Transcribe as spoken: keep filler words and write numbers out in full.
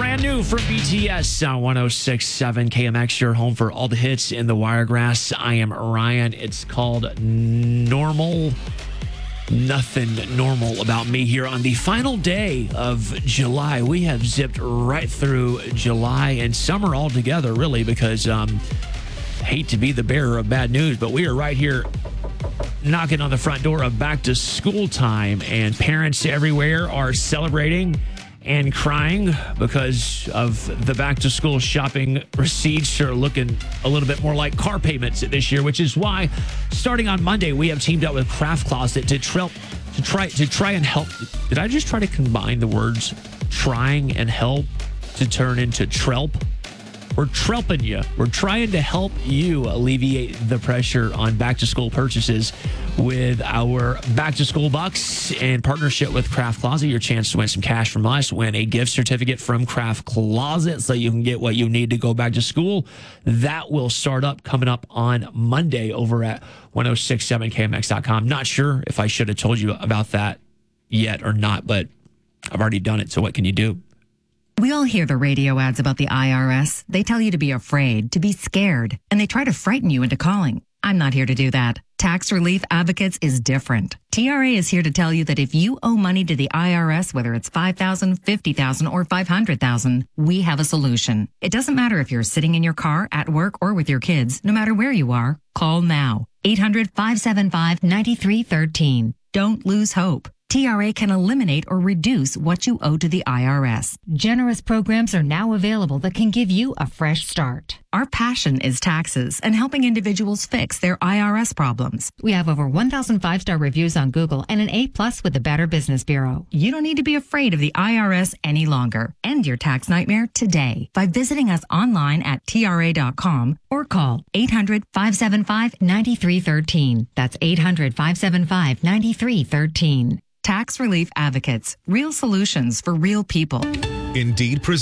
brand new from B T S on one oh six point seven K M X, your home for all the hits in the Wiregrass. I am Ryan. It's called Normal. Nothing normal about me here on the final day of July. We have zipped right through July and summer altogether, really, because um, hate to be the bearer of bad news, but we are right here knocking on the front door of back to school time, and parents everywhere are celebrating and crying because of the back to school shopping receipts are looking a little bit more like car payments this year, which is why starting on Monday, we have teamed up with Craft Closet to, tra- to try to try and help. Did I just try to combine the words trying and help to turn into trelp? We're trelping you. We're trying to help you alleviate the pressure on back to school purchases with our back to school bucks in partnership with Craft Closet. Your chance to win some cash from us, win a gift certificate from Craft Closet so you can get what you need to go back to school. That will start up coming up on Monday over at ten sixty-seven K M X dot com. Not sure if I should have told you about that yet or not, but I've already done it. So what can you do? We all hear the radio ads about the I R S. They tell you to be afraid, to be scared, and they try to frighten you into calling. I'm not here to do that. Tax Relief Advocates is different. T R A is here to tell you that if you owe money to the I R S, whether it's five thousand dollars, fifty thousand dollars, or five hundred thousand dollars, we have a solution. It doesn't matter if you're sitting in your car, at work, or with your kids. No matter where you are, call now. eight hundred, five seven five, nine three one three. Don't lose hope. T R A can eliminate or reduce what you owe to the I R S. Generous programs are now available that can give you a fresh start. Our passion is taxes and helping individuals fix their I R S problems. We have over one thousand five-star reviews on Google and an A plus with the Better Business Bureau. You don't need to be afraid of the I R S any longer. End your tax nightmare today by visiting us online at T R A dot com or call eight hundred, five seven five, nine three one three. That's eight hundred, five seven five, nine three one three. Tax Relief Advocates. Real solutions for real people. Indeed presents